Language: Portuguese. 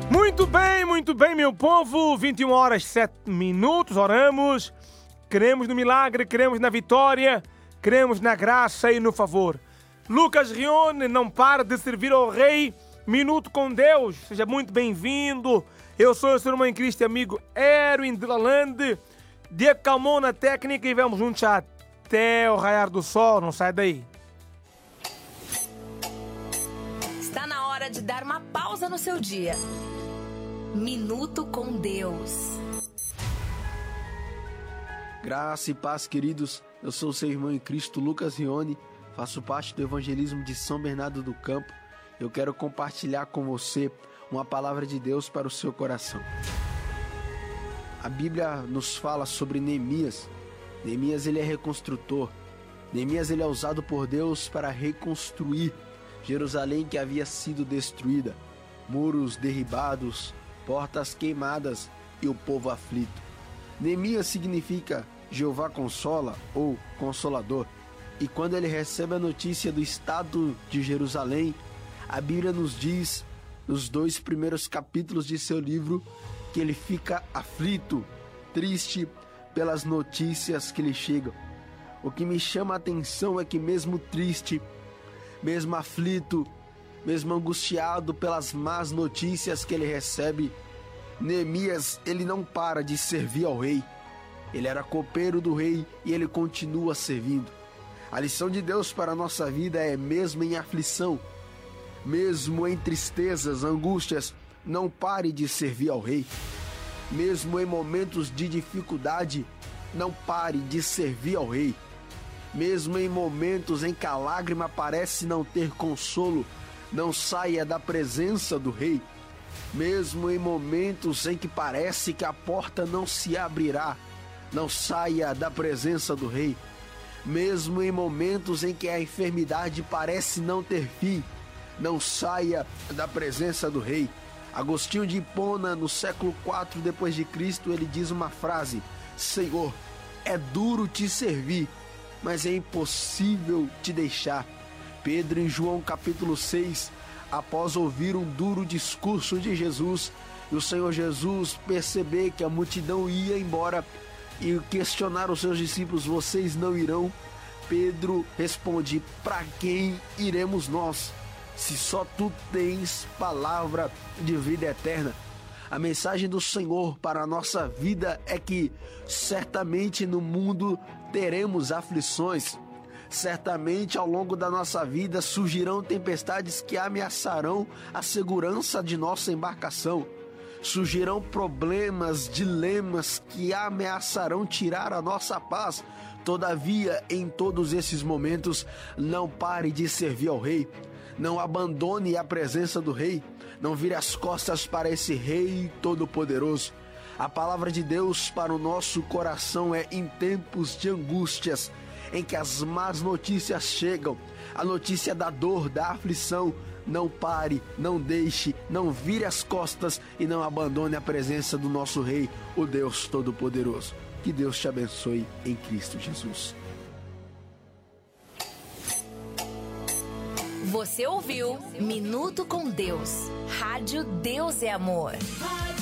Muito bem, meu povo. 21 horas 7 minutos, oramos. Cremos no milagre, cremos na vitória, cremos na graça e no favor. Lucas Rione não para de servir ao Rei. Minuto com Deus. Seja muito bem-vindo. Eu sou o seu irmão em Cristo e amigo Erwin de Lalande. Diego Calmon na técnica e vamos juntos até o raiar do sol. Não sai daí. Está na hora de dar uma pausa no seu dia. Minuto com Deus. Graça e paz, queridos. Eu sou o seu irmão em Cristo, Lucas Rione. Faço parte do evangelismo de São Bernardo do Campo. Eu quero compartilhar com você uma palavra de Deus para o seu coração. A Bíblia nos fala sobre Neemias. Neemias, ele é reconstrutor. Neemias, ele é usado por Deus para reconstruir Jerusalém que havia sido destruída. Muros derribados, portas queimadas e o povo aflito. Neemias significa Jeová consola ou consolador. E quando ele recebe a notícia do estado de Jerusalém, a Bíblia nos diz, nos 2 primeiros capítulos de seu livro, que ele fica aflito, triste pelas notícias que lhe chegam. O que me chama a atenção é que mesmo triste, mesmo aflito, mesmo angustiado pelas más notícias que ele recebe, Neemias, ele não para de servir ao rei. Ele era copeiro do rei e ele continua servindo. A lição de Deus para a nossa vida é: mesmo em aflição, mesmo em tristezas, angústias, não pare de servir ao rei. Mesmo em momentos de dificuldade, não pare de servir ao rei. Mesmo em momentos em que a lágrima parece não ter consolo, não saia da presença do rei. Mesmo em momentos em que parece que a porta não se abrirá, não saia da presença do rei. Mesmo em momentos em que a enfermidade parece não ter fim, não saia da presença do rei. Agostinho de Hipona, no século IV depois de Cristo, ele diz uma frase: Senhor, é duro te servir, mas é impossível te deixar. Pedro, em João capítulo 6, após ouvir um duro discurso de Jesus, e o Senhor Jesus perceber que a multidão ia embora e questionar os seus discípulos: vocês não irão? Pedro responde: para quem iremos nós, se só tu tens palavra de vida eterna? A mensagem do Senhor para a nossa vida é que certamente no mundo teremos aflições. Certamente ao longo da nossa vida surgirão tempestades que ameaçarão a segurança de nossa embarcação. Surgirão problemas, dilemas que ameaçarão tirar a nossa paz. Todavia, em todos esses momentos, não pare de servir ao Rei. Não abandone a presença do Rei. Não vire as costas para esse Rei Todo-Poderoso. A palavra de Deus para o nosso coração é: em tempos de angústias, em que as más notícias chegam, a notícia da dor, da aflição, não pare, não deixe, não vire as costas e não abandone a presença do nosso Rei, o Deus Todo-Poderoso. Que Deus te abençoe em Cristo Jesus. Você ouviu Minuto com Deus. Rádio Deus é Amor.